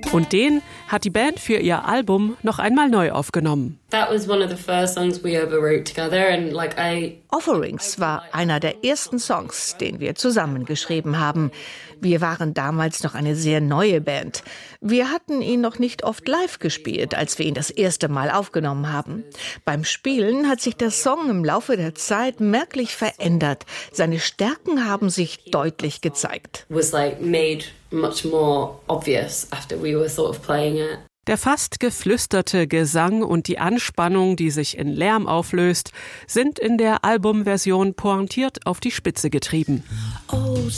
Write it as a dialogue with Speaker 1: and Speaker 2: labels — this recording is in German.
Speaker 1: Und den hat die Band für ihr Album noch einmal neu aufgenommen.
Speaker 2: Offerings war einer der ersten Songs, den wir zusammengeschrieben haben. Wir waren damals noch eine sehr neue Band. Wir hatten ihn noch nicht oft live gespielt, als wir ihn das erste Mal aufgenommen haben. Beim Spielen hat sich der Song im Laufe der Zeit merklich verändert. Seine Stärken haben sich deutlich gezeigt.
Speaker 1: Der fast geflüsterte Gesang und die Anspannung, die sich in Lärm auflöst, sind in der Albumversion pointiert auf die Spitze getrieben.
Speaker 3: Oh,